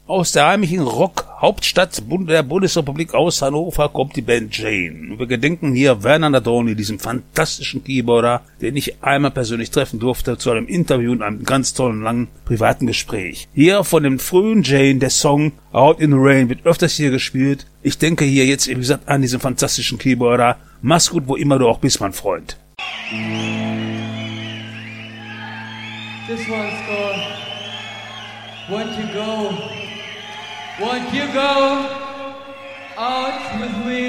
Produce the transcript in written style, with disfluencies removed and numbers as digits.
Aus der heimlichen Rock-Hauptstadt der Bundesrepublik aus Hannover kommt die Band Jane. Wir gedenken hier Werner Nadoni, diesem fantastischen Keyboarder, den ich einmal persönlich treffen durfte, zu einem Interview und einem ganz tollen, langen, privaten Gespräch. Hier von dem frühen Jane, der Song Out in the Rain wird öfters hier gespielt. Ich denke hier jetzt, wie gesagt, an diesen fantastischen Keyboarder. Mach's gut, wo immer du auch bist, mein Freund. This one's called Won't You Go out with me?